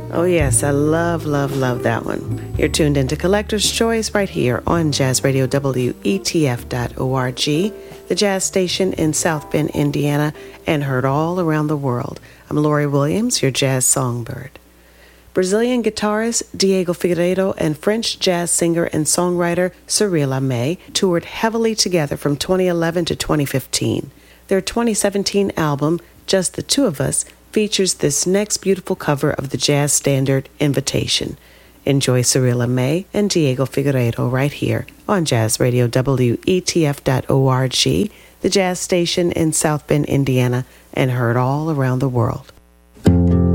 Oh, yes, I love, love, love that one. You're tuned into Collector's Choice right here on Jazz Radio WETF.org, the jazz station in South Bend, Indiana, and heard all around the world. I'm Lori Williams, your jazz songbird. Brazilian guitarist Diego Figueiredo and French jazz singer and songwriter Cyril Amé toured heavily together from 2011 to 2015. Their 2017 album, Just the Two of Us, features this next beautiful cover of the jazz standard Invitation. Enjoy Cyril Amé and Diego Figueiredo right here on Jazz Radio WETF.org, the jazz station in South Bend, Indiana, and heard all around the world.